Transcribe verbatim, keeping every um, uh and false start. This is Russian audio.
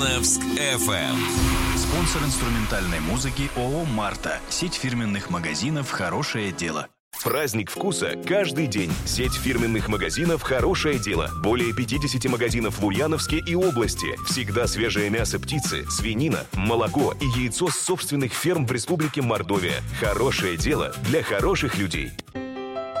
Ульяновск эф эм. Спонсор инструментальной музыки ООО «Марта». Сеть фирменных магазинов «Хорошее дело». Праздник вкуса каждый день. Сеть фирменных магазинов «Хорошее дело». Более пятьдесят магазинов в Ульяновске и области. Всегда свежее мясо птицы, свинина, молоко и яйцо с собственных ферм в Республике Мордовия. Хорошее дело для хороших людей.